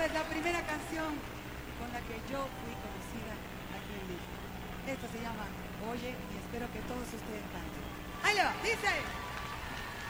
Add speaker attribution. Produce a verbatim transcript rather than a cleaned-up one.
Speaker 1: Esta es la primera canción con la que yo fui conocida aquí en México. Esto se llama Oye y espero que todos ustedes canten. ¡Ahí le va! ¡Dice!